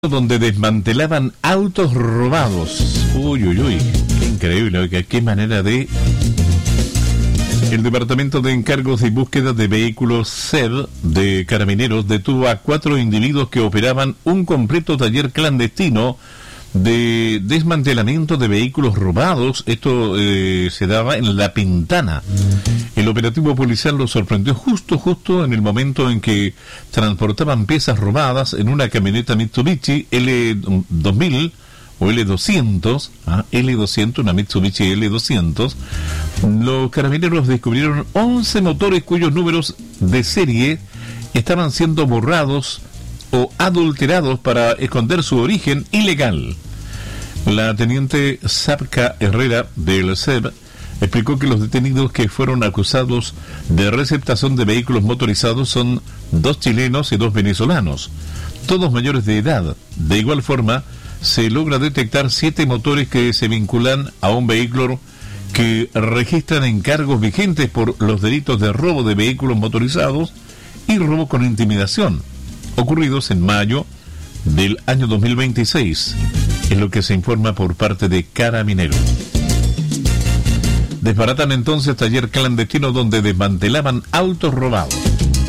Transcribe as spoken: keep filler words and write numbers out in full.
donde desmantelaban autos robados. Uy, uy, uy, qué increíble, oiga, qué manera de... El Departamento de Encargos y Búsqueda de Vehículos C E B de Carabineros detuvo a cuatro individuos que operaban un completo taller clandestino de desmantelamiento de vehículos robados. Esto eh, se daba en La Pintana. El operativo policial los sorprendió justo, justo en el momento en que transportaban piezas robadas en una camioneta Mitsubishi L dos mil o L doscientos, ¿ah? L doscientos, una Mitsubishi L doscientos. Los carabineros descubrieron once motores cuyos números de serie estaban siendo borrados o adulterados para esconder su origen ilegal. La teniente Sapka Herrera del C E B explicó que los detenidos que fueron acusados de receptación de vehículos motorizados son dos chilenos y dos venezolanos, todos mayores de edad. De igual forma, se logra detectar siete motores que se vinculan a un vehículo que registran encargos vigentes por los delitos de robo de vehículos motorizados y robo con intimidación, ocurridos en mayo del año dos mil veintiséis, es lo que se informa por parte de Carabineros. Desbaratan entonces taller clandestino donde desmantelaban autos robados.